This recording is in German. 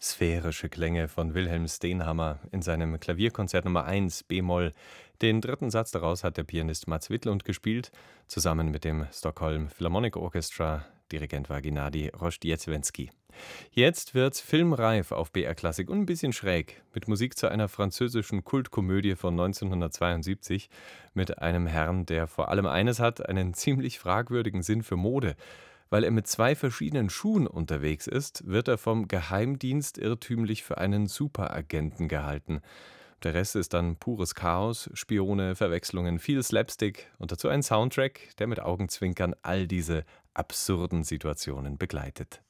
Sphärische Klänge von Wilhelm Stenhammar in seinem Klavierkonzert Nummer 1 b-Moll. Den dritten Satz daraus hat der Pianist Mats Wittlund gespielt, zusammen mit dem Stockholm Philharmonic Orchestra. Dirigent war Gennady Rozhdestvensky. Jetzt wird's filmreif auf BR Klassik und ein bisschen schräg, mit Musik zu einer französischen Kultkomödie von 1972 mit einem Herrn, der vor allem eines hat, einen ziemlich fragwürdigen Sinn für Mode. Weil er mit zwei verschiedenen Schuhen unterwegs ist, wird er vom Geheimdienst irrtümlich für einen Superagenten gehalten. Der Rest ist dann pures Chaos, Spione, Verwechslungen, viel Slapstick und dazu ein Soundtrack, der mit Augenzwinkern all diese absurden Situationen begleitet.